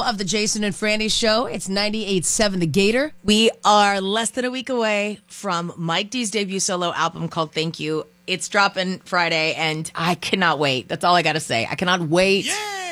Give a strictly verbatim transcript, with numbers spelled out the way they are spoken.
of the Jason and Franny Show. It's ninety-eight point seven The Gator. We are less than a week away from Mike D's debut solo album called Thank You. It's dropping Friday, and I cannot wait. That's all I got to say. I cannot wait. Yeah!